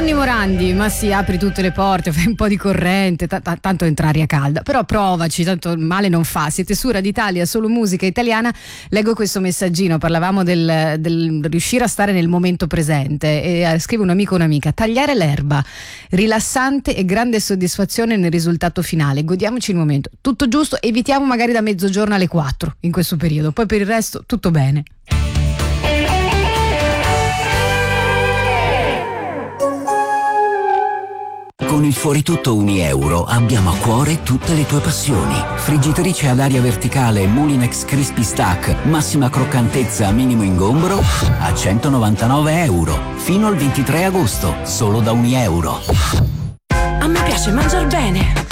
Gianni Morandi, ma sì, apri tutte le porte, fai un po' di corrente, tanto entra aria calda, però provaci, tanto male non fa. Siete su Radio Italia, solo musica italiana. Leggo questo messaggino, parlavamo del riuscire a stare nel momento presente e scrive un amico o un'amica: tagliare l'erba, rilassante e grande soddisfazione nel risultato finale, godiamoci il momento, tutto giusto, evitiamo magari da mezzogiorno alle 4 in questo periodo, poi per il resto tutto bene. Con il Fuori Tutto €1 abbiamo a cuore tutte le tue passioni. Friggitrice ad aria verticale Mulinex Crispy Stack, massima croccantezza, minimo ingombro, a €199. Fino al 23 agosto, solo da €1. A me piace mangiar bene.